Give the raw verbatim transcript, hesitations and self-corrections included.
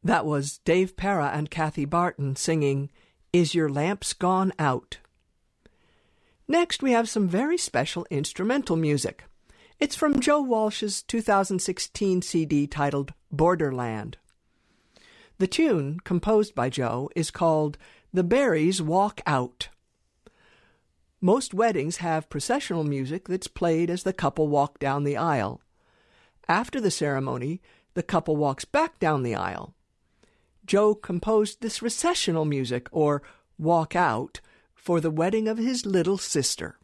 That was Dave Para and Kathy Barton singing, Is Your Lamps Gone Out? Next, we have some very special instrumental music. It's from Joe Walsh's two thousand sixteen C D titled Borderland. The tune, composed by Joe, is called The Berries Walk Out. Most weddings have processional music that's played as the couple walk down the aisle. After the ceremony, the couple walks back down the aisle. Joe composed this recessional music, or walk out, for the wedding of his little sister.